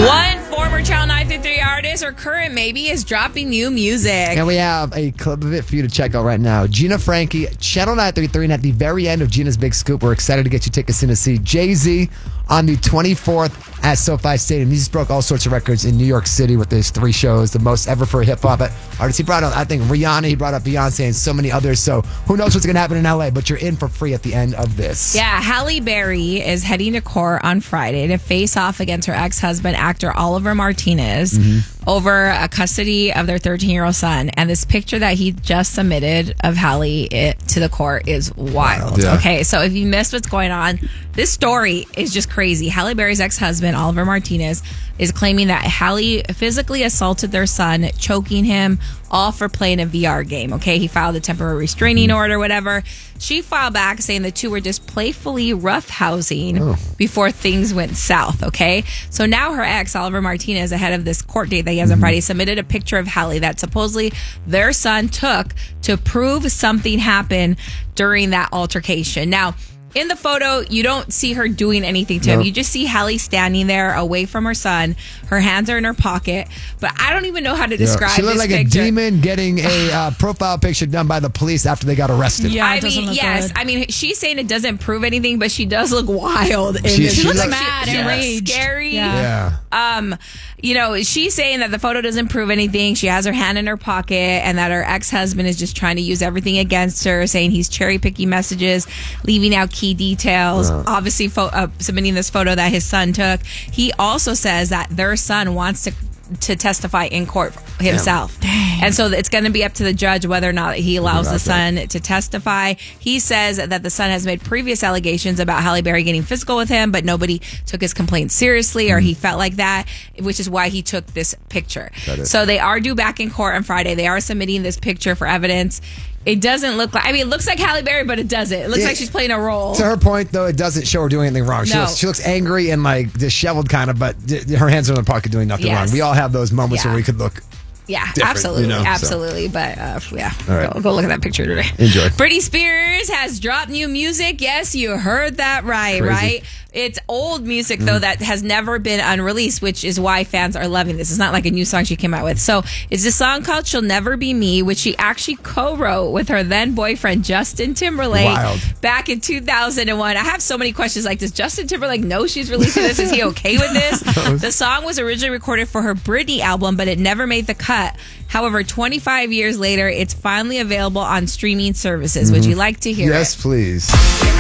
One former Channel 933 artist or current maybe is dropping new music. And we have a clip of it for you to check out right now. Gina Frankie, Channel 933, and at the very end of Gina's Big Scoop, we're excited to get you tickets in to see Jay-Z on the 24th at SoFi Stadium. He just broke all sorts of records in New York City with his 3 shows, the most ever for a hip-hop artist. He brought up, I think, Rihanna, he brought up Beyonce, and so many others. So who knows what's going to happen in LA, but you're in for free at the end of this. Yeah, Halle Berry is heading to court on Friday to face off against her ex-husband, actor Oliver Martinez, over a custody of their 13-year-old son. And this picture that he just submitted of Halle to the court is wild. Yeah. Okay, so if you missed what's going on, this story is just crazy. Halle Berry's ex-husband, Oliver Martinez, is claiming that Halle physically assaulted their son, choking him, all for playing a VR game. Okay, he filed a temporary restraining order, whatever. She filed back saying the two were just playfully roughhousing before things went south. Okay, so now her ex, Oliver Martinez, ahead of this court date that he has on Friday, submitted a picture of Halle that supposedly their son took to prove something happened during that altercation. Now, in the photo, you don't see her doing anything to him. You just see Halle standing there away from her son. Her hands are in her pocket. But I don't even know how to describe She looked this like picture. a demon getting a profile picture done by the police after they got arrested. Yeah, I it doesn't mean, look yes. good. I mean, she's saying it doesn't prove anything, but she does look wild. In She this. looks Like mad she and looks raged. scary. Yeah. Yeah. You know, she's saying that the photo doesn't prove anything. She has her hand in her pocket and that her ex-husband is just trying to use everything against her, saying he's cherry-picking messages, leaving out key details, obviously submitting this photo that his son took. He also says that their son wants to testify in court himself. And so it's going to be up to the judge whether or not he allows the son to testify. He says that the son has made previous allegations about Halle Berry getting physical with him, but nobody took his complaint seriously, or he felt like that, which is why he took this picture. So they are due back in court on Friday. They are submitting this picture for evidence. It doesn't look like, I mean, it looks like Halle Berry, but it doesn't. It looks like she's playing a role. To her point, though, it doesn't show her doing anything wrong. No. She looks angry and like disheveled kind of, but her hands are in her pocket doing nothing wrong. We all have those moments where we could look different, absolutely, you know, so. absolutely. But yeah, All right. go look at that picture today. Enjoy. Britney Spears has dropped new music. Yes, you heard that right, Crazy. right? It's old music, though, that has never been unreleased, which is why fans are loving this. It's not like a new song she came out with. So it's a song called She'll Never Be Me, which she actually co-wrote with her then boyfriend, Justin Timberlake, Wild. back in 2001. I have so many questions like, does Justin Timberlake know she's releasing this? Is he okay with this? The song was originally recorded for her Britney album, but it never made the cut. However, 25 years later, it's finally available on streaming services. Would you like to hear it? Yes, please.